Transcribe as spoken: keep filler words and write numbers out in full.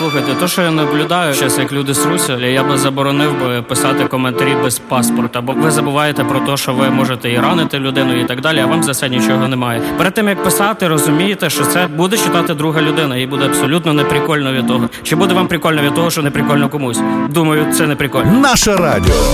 Слухайте, то, що я наблюдаю зараз, як люди сруться, я би заборонив би писати коментарі без паспорта, бо ви забуваєте про те, що ви можете і ранити людину і так далі, а вам за це нічого немає. Перед тим, як писати, розумієте, що це буде читати друга людина, і буде абсолютно неприкольно від того. Чи буде вам прикольно від того, що неприкольно комусь? Думаю, це не прикольно. Наше радіо.